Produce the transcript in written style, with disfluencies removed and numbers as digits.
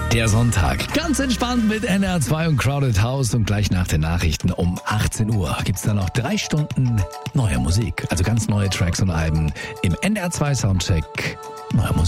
Der Sonntag. Ganz entspannt mit NR2 und Crowded House und gleich nach den Nachrichten um 18 Uhr gibt's dann noch 3 Stunden neue Musik. Also ganz neue Tracks und Alben im NR2 Soundcheck. Neue Musik.